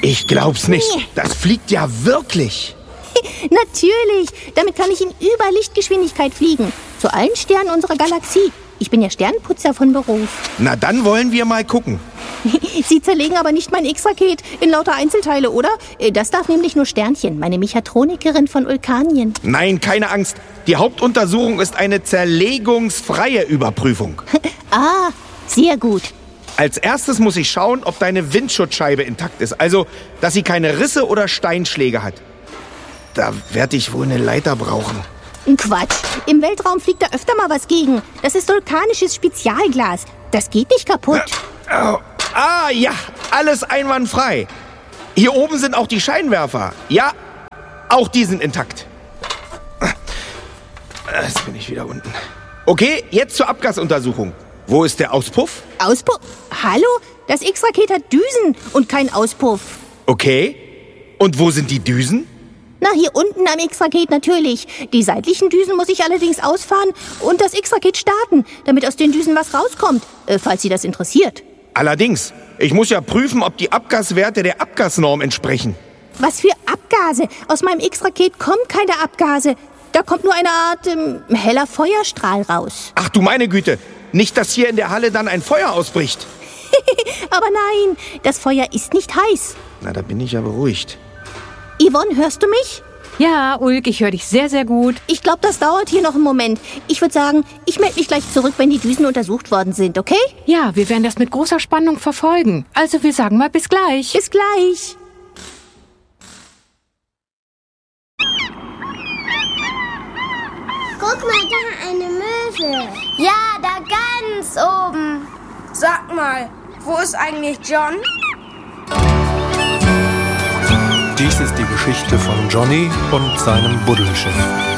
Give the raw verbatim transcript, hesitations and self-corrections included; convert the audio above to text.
Ich glaub's nicht. Nee. Das fliegt ja wirklich. Natürlich, damit kann ich in Überlichtgeschwindigkeit fliegen. Zu allen Sternen unserer Galaxie. Ich bin ja Sternenputzer von Beruf. Na, dann wollen wir mal gucken. Sie zerlegen aber nicht mein X-Raket in lauter Einzelteile, oder? Das darf nämlich nur Sternchen, meine Mechatronikerin von Ulkanien. Nein, keine Angst. Die Hauptuntersuchung ist eine zerlegungsfreie Überprüfung. Ah, sehr gut. Als erstes muss ich schauen, ob deine Windschutzscheibe intakt ist. Also, dass sie keine Risse oder Steinschläge hat. Da werde ich wohl eine Leiter brauchen. Quatsch. Im Weltraum fliegt da öfter mal was gegen. Das ist vulkanisches Spezialglas. Das geht nicht kaputt. Oh. Ah, ja, alles einwandfrei. Hier oben sind auch die Scheinwerfer. Ja, auch die sind intakt. Jetzt bin ich wieder unten. Okay, jetzt zur Abgasuntersuchung. Wo ist der Auspuff? Auspuff? Hallo? Das X-Raket hat Düsen und kein Auspuff. Okay. Und wo sind die Düsen? Na, hier unten am X-Raket natürlich. Die seitlichen Düsen muss ich allerdings ausfahren und das X-Raket starten, damit aus den Düsen was rauskommt, äh, falls Sie das interessiert. Allerdings, ich muss ja prüfen, ob die Abgaswerte der Abgasnorm entsprechen. Was für Abgase? Aus meinem X-Raket kommen keine Abgase. Da kommt nur eine Art ähm, heller Feuerstrahl raus. Ach du meine Güte, nicht, dass hier in der Halle dann ein Feuer ausbricht. Aber nein, das Feuer ist nicht heiß. Na, da bin ich ja beruhigt. Yvonne, hörst du mich? Ja, Ulk, ich höre dich sehr, sehr gut. Ich glaube, das dauert hier noch einen Moment. Ich würde sagen, ich melde mich gleich zurück, wenn die Düsen untersucht worden sind, okay? Ja, wir werden das mit großer Spannung verfolgen. Also wir sagen mal bis gleich. Bis gleich. Guck mal, da eine Möwe. Ja, da ganz oben. Sag mal, wo ist eigentlich John? Dies ist die Geschichte von Johnny und seinem Buddelschiff.